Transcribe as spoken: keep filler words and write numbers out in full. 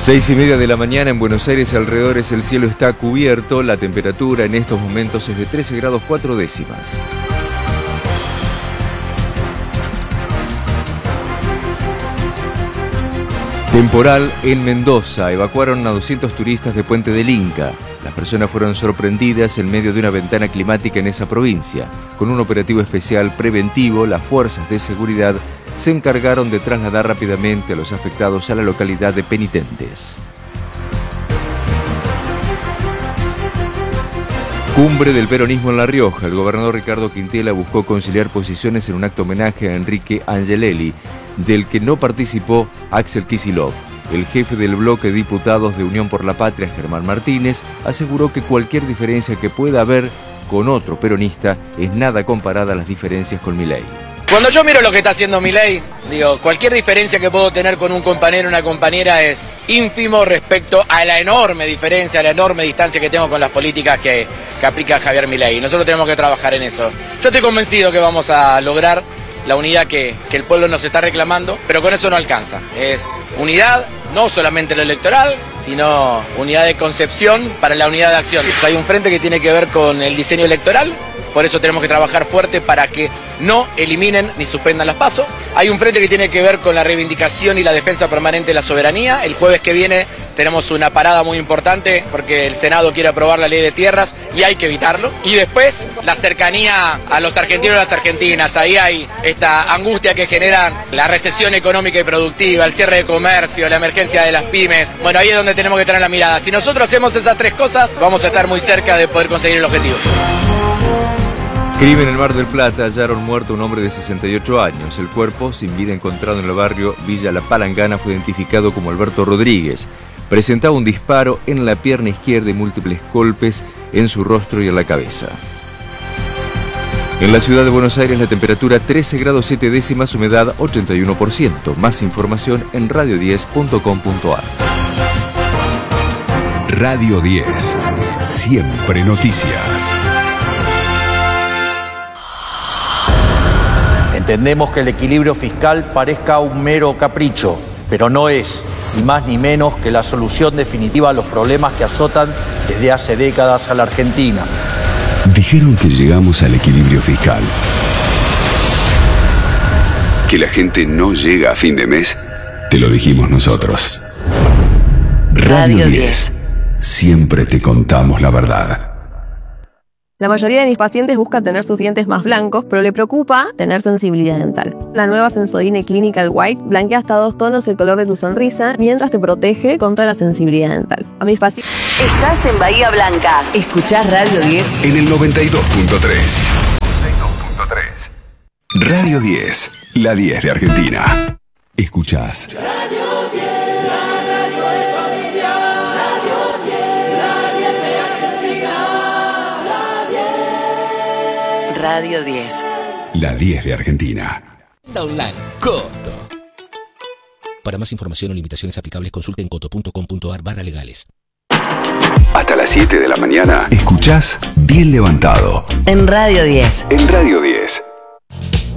Seis y media de la mañana en Buenos Aires y alrededores el cielo está cubierto. La temperatura en estos momentos es de trece grados cuatro décimas. Temporal en Mendoza. Evacuaron a doscientos turistas de Puente del Inca. Las personas fueron sorprendidas en medio de una ventana climática en esa provincia. Con un operativo especial preventivo, las fuerzas de seguridad se encargaron de trasladar rápidamente a los afectados a la localidad de Penitentes. Cumbre del peronismo en La Rioja. El gobernador Ricardo Quintela buscó conciliar posiciones en un acto homenaje a Enrique Angelelli, del que no participó Axel Kicillof. El jefe del bloque de diputados de Unión por la Patria, Germán Martínez, aseguró que cualquier diferencia que pueda haber con otro peronista es nada comparada a las diferencias con Milei. Cuando yo miro lo que está haciendo Milei, digo, cualquier diferencia que puedo tener con un compañero o una compañera es ínfimo respecto a la enorme diferencia, a la enorme distancia que tengo con las políticas que, que aplica Javier Milei. Nosotros tenemos que trabajar en eso. Yo estoy convencido que vamos a lograr la unidad que, que el pueblo nos está reclamando, pero con eso no alcanza. Es unidad, no solamente en lo electoral, sino unidad de concepción para la unidad de acción. Hay un frente que tiene que ver con el diseño electoral, por eso tenemos que trabajar fuerte para que no eliminen ni suspendan las PASO. Hay un frente que tiene que ver con la reivindicación y la defensa permanente de la soberanía. El jueves que viene tenemos una parada muy importante porque el Senado quiere aprobar la ley de tierras y hay que evitarlo. Y después la cercanía a los argentinos y las argentinas. Ahí hay esta angustia que genera la recesión económica y productiva, el cierre de comercio, la emergencia de las pymes. Bueno, ahí es donde tenemos que tener la mirada. Si nosotros hacemos esas tres cosas, vamos a estar muy cerca de poder conseguir el objetivo. Crimen en Mar del Plata. Hallaron muerto un hombre de sesenta y ocho años. El cuerpo, sin vida, encontrado en el barrio Villa La Palangana, fue identificado como Alberto Rodríguez. Presentaba un disparo en la pierna izquierda y múltiples golpes en su rostro y en la cabeza. En la ciudad de Buenos Aires la temperatura trece grados siete décimas, humedad ochenta y uno por ciento. Más información en radio diez punto com punto a r. Radio diez. Siempre noticias. Entendemos que el equilibrio fiscal parezca un mero capricho, pero no es, ni más ni menos, que la solución definitiva a los problemas que azotan desde hace décadas a la Argentina. Dijeron que llegamos al equilibrio fiscal. Que la gente no llega a fin de mes, te lo dijimos nosotros. Radio diez. Siempre te contamos la verdad. La mayoría de mis pacientes busca tener sus dientes más blancos, pero le preocupa tener sensibilidad dental. La nueva Sensodyne Clinical White blanquea hasta dos tonos el color de tu sonrisa, mientras te protege contra la sensibilidad dental. A mis pacientes... Estás en Bahía Blanca. Escuchás Radio diez en el noventa y dos punto tres. Radio diez, la diez de Argentina. Escuchás. Radio diez, la radio es familiar. Radio diez, la diez de Argentina. La diez. Radio diez. La diez de Argentina. Online, Coto. Para más información o limitaciones aplicables, consulten coto punto com punto a r barra legales. Hasta las siete de la mañana, escuchás Bien Levantado. En Radio diez. En Radio diez.